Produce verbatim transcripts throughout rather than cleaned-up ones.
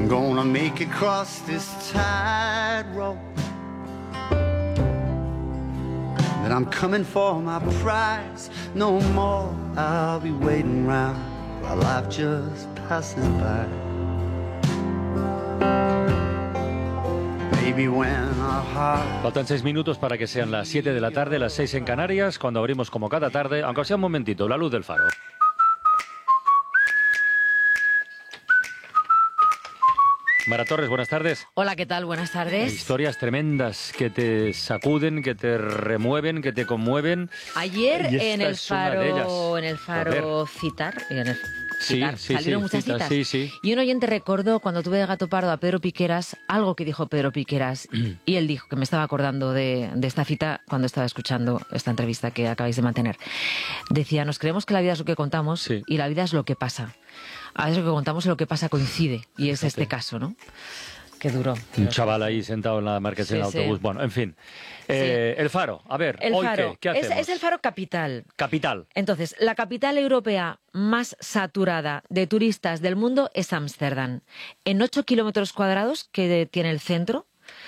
I'm gonna make it cross this tightrope. That I'm coming for my prize. No more I'll be waiting round while life just passes by. Maybe when our heart... Faltan seis minutos para que sean las siete de la tarde, las seis en Canarias, cuando abrimos como cada tarde, aunque sea un momentito, la luz del faro. Mara Torres, buenas tardes. Hola, ¿qué tal? Buenas tardes. Historias tremendas que te sacuden, que te remueven, que te conmueven. Ayer en el faro, en el faro Joder. citar, en el Sí, citar, sí, salieron sí, muchas citas, citas. sí, sí. Y un oyente recordó cuando tuve de gato pardo a Pedro Piqueras, algo que dijo Pedro Piqueras, y él dijo que me estaba acordando de, de esta cita cuando estaba escuchando esta entrevista que acabáis de mantener. Decía, nos creemos que la vida es lo que contamos Sí. y la vida es lo que pasa. A veces lo que contamos y lo que pasa coincide, y es Fíjate. este caso, ¿no? Qué duro. Un chaval ahí sentado en la marquesina del Sí, sí. autobús. Bueno, en fin. Eh, El Faro, a ver, El ¿hoy faro. qué? ¿Qué es, hacemos? es el faro capital. Capital. Entonces, la capital europea más saturada de turistas del mundo es Ámsterdam. En ocho kilómetros cuadrados que tiene el centro,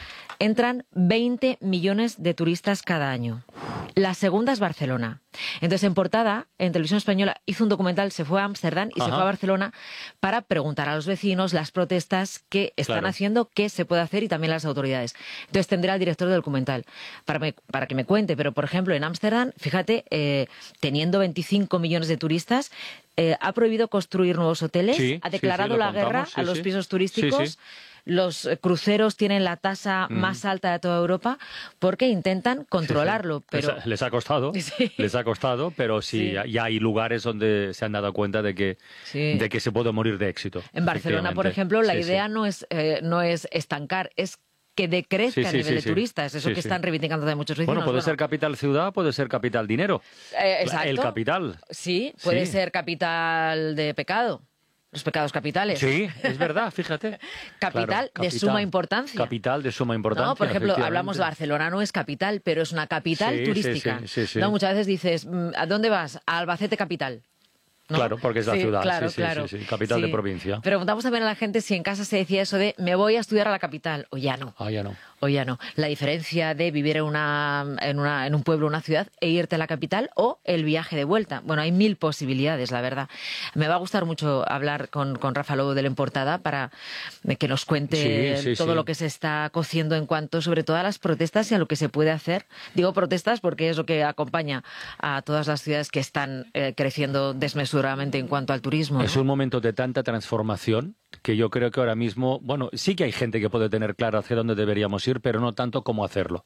entran veinte millones de turistas cada año. La segunda es Barcelona. Entonces, en portada, en Televisión Española, hizo un documental, se fue a Ámsterdam y Ajá. se fue a Barcelona para preguntar a los vecinos las protestas que están Claro. haciendo, qué se puede hacer y también las autoridades. Entonces, tendré al director del documental para, me- para que me cuente. Pero, por ejemplo, en Ámsterdam, fíjate, eh, teniendo veinticinco millones de turistas, eh, ha prohibido construir nuevos hoteles, Sí, ha sí, declarado sí, lo la guerra contamos, sí, a los sí. pisos turísticos. Sí, sí. Los eh, cruceros tienen la tasa Mm. más alta de toda Europa porque intentan controlarlo, pero Les ha, les ha costado, Sí. les ha costado, pero sí, Sí. ya- ya hay lugares donde se han dado cuenta de que, Sí. de que se puede morir de éxito. en Barcelona, por efectivamente. ejemplo, la Sí, idea sí. no es eh, no es estancar, es que decrezca Sí, a sí, nivel sí, de sí. turistas, eso Sí, que sí. están reivindicando de muchos vecinos. Bueno, puede ser capital ciudad, puede ser capital dinero. Eh, exacto. El capital. Sí, puede Sí. ser capital de pecado, los pecados capitales. Sí, es verdad, fíjate. Capital Claro, de suma importancia. Capital de suma importancia. No, por ejemplo, efectivamente. hablamos de Barcelona, no es capital, pero es una capital Sí, sí, turística. sí, sí, sí. No, muchas veces dices, mm, ¿a dónde vas? A Albacete capital. ¿No? Claro, porque es la Sí, ciudad, claro, sí, sí, claro. sí, sí, capital de Sí. provincia. Preguntamos también a la gente si en casa se decía eso de me voy a estudiar a la capital, o ya no. Ah, ya no. O ya no. La diferencia de vivir en, una, en, una, en un pueblo, una ciudad, e irte a la capital o el viaje de vuelta. Bueno, hay mil posibilidades, la verdad. Me va a gustar mucho hablar con, con Rafa Lobo de la Importada para que nos cuente Sí, sí, todo sí. lo que se está cociendo en cuanto, sobre todo, a las protestas y a lo que se puede hacer. Digo protestas porque es lo que acompaña a todas las ciudades que están eh, creciendo desmesuradamente en cuanto al turismo, ¿no? Es un momento de tanta transformación que yo creo que ahora mismo, bueno, sí que hay gente que puede tener claro hacia dónde deberíamos ir, pero no tanto cómo hacerlo.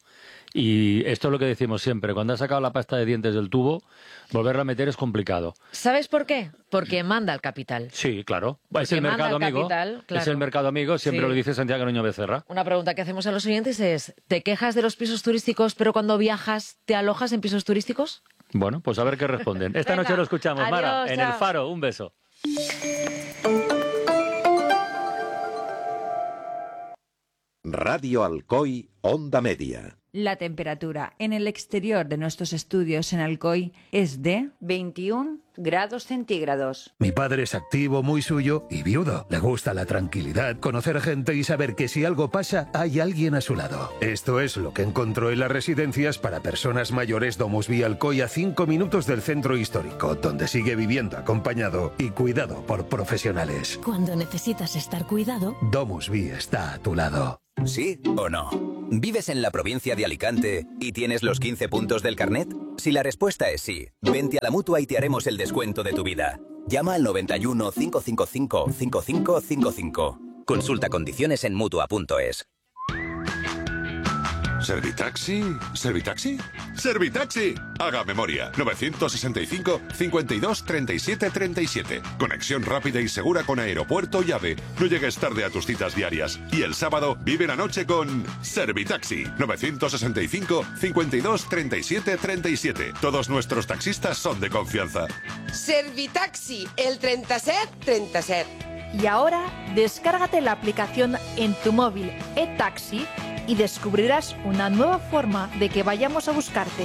Y esto es lo que decimos siempre, cuando has sacado la pasta de dientes del tubo, volverla a meter es complicado. ¿Sabes por qué? Porque manda el capital. Sí, claro. Porque Es el manda mercado el amigo. capital, claro. Es el mercado amigo, siempre Sí. lo dice Santiago Nuño Becerra. Una pregunta que hacemos a los oyentes es, ¿te quejas de los pisos turísticos, pero cuando viajas te alojas en pisos turísticos? Bueno, pues a ver qué responden. Esta Venga, noche lo escuchamos, Mara, adiós, en chao. El Faro. Un beso. Radio Alcoy, Onda Media. La temperatura en el exterior de nuestros estudios en Alcoy es de veintiún grados centígrados. Mi padre es activo, muy suyo y viudo. Le gusta la tranquilidad, conocer gente y saber que si algo pasa, hay alguien a su lado. Esto es lo que encontró en las residencias para personas mayores Domusvi Alcoy a cinco minutos del centro histórico, donde sigue viviendo acompañado y cuidado por profesionales. Cuando necesitas estar cuidado, Domusvi está a tu lado. ¿Sí o no? ¿Vives en la provincia de Alicante y tienes los quince puntos del carnet? Si la respuesta es sí, vente a la Mutua y te haremos el descuento de tu vida. Llama al noventa y uno, cinco cinco cinco, cinco cinco cinco cinco. Consulta condiciones en Mutua punto es. ¿Servitaxi? ¿Servitaxi? ¡Servitaxi! Haga memoria. novecientos sesenta y cinco, cincuenta y dos, treinta y siete, treinta y siete. Conexión rápida y segura con aeropuerto y AVE. No llegues tarde a tus citas diarias. Y el sábado vive la noche con Servitaxi. novecientos sesenta y cinco, cincuenta y dos, treinta y siete, treinta y siete. Todos nuestros taxistas son de confianza. Servitaxi, el treinta y siete treinta y siete. Y ahora, descárgate la aplicación en tu móvil eTaxi y descubrirás una nueva forma de que vayamos a buscarte.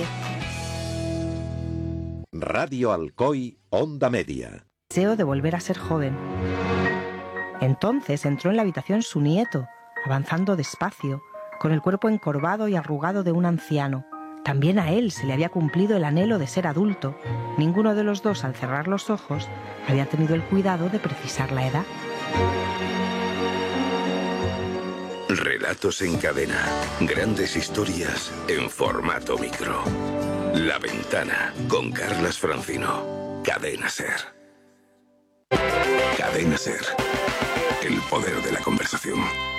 Radio Alcoy, Onda Media. Deseo de volver a ser joven. Entonces entró en la habitación su nieto, avanzando despacio, con el cuerpo encorvado y arrugado de un anciano. También a él se le había cumplido el anhelo de ser adulto. Ninguno de los dos, al cerrar los ojos, había tenido el cuidado de precisar la edad. Relatos en cadena. Grandes historias en formato micro. La Ventana, con Carlas Francino. Cadena Ser. Cadena Ser. El poder de la conversación.